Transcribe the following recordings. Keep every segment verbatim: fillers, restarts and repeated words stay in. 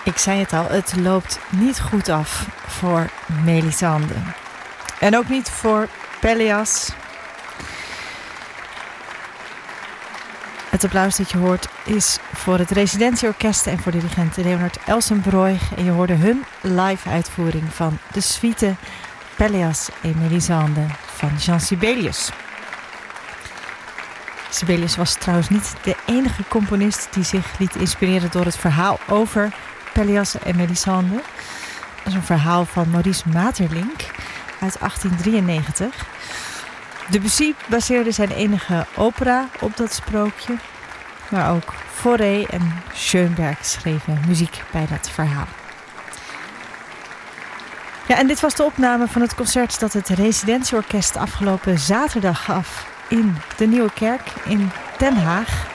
Ik zei het al, het loopt niet goed af voor Melisande. En ook niet voor Pelléas. Het applaus dat je hoort is voor het Residentieorkest en voor dirigent Leonard Elsenbroich. En je hoorde hun live uitvoering van de suite Pelléas et Melisande van Jean Sibelius. Sibelius was trouwens niet de enige componist die zich liet inspireren door het verhaal over Pelléas en Melisande. Dat is een verhaal van Maurice Maeterlinck uit achttien drieënnegentig. Debussy baseerde zijn enige opera op dat sprookje. Maar ook Fauré en Schoenberg schreven muziek bij dat verhaal. Ja, en dit was de opname van het concert dat het Residentieorkest afgelopen zaterdag gaf in de Nieuwe Kerk in Den Haag.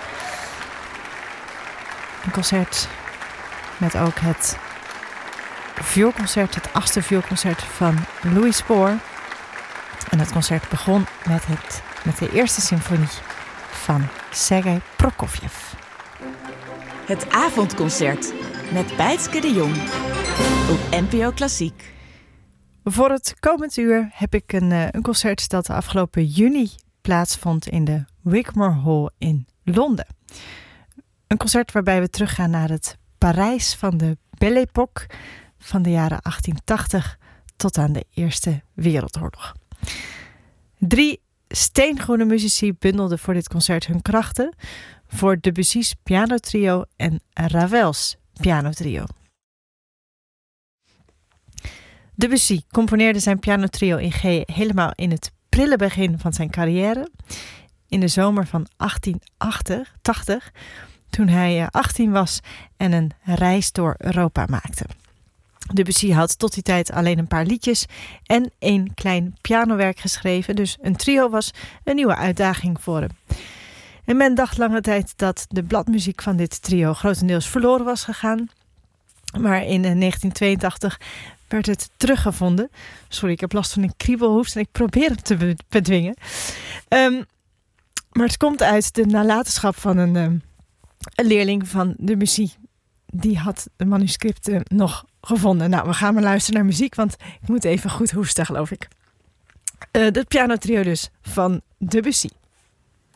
Een concert met ook het vioolconcert, het achtste vioolconcert van Louis Spohr. En het concert begon met, het, met de eerste symfonie van Sergei Prokofjev. Het avondconcert met Bijtske de Jong op N P O Klassiek. Voor het komend uur heb ik een, een concert dat afgelopen juni plaatsvond in de Wigmore Hall in Londen. Een concert waarbij we teruggaan naar het Parijs van de Belle Époque van de jaren achttien tachtig tot aan de Eerste Wereldoorlog. Drie steengroene muzici bundelden voor dit concert hun krachten voor Debussy's pianotrio en Ravels pianotrio. Debussy componeerde zijn pianotrio in G helemaal in het prille begin van zijn carrière, in de zomer van achttien tachtig, toen hij achttien was en een reis door Europa maakte. Debussy had tot die tijd alleen een paar liedjes en één klein pianowerk geschreven, dus een trio was een nieuwe uitdaging voor hem. En men dacht lange tijd dat de bladmuziek van dit trio grotendeels verloren was gegaan, maar in negentien tweeëntachtig werd het teruggevonden. Sorry, ik heb last van een kriebelhoest en ik probeer hem te bedwingen. Um, maar het komt uit de nalatenschap van een, um, een leerling van Debussy. Die had de manuscripten nog gevonden. Nou, we gaan maar luisteren naar muziek, want ik moet even goed hoesten, geloof ik. Uh, het pianotrio dus van Debussy.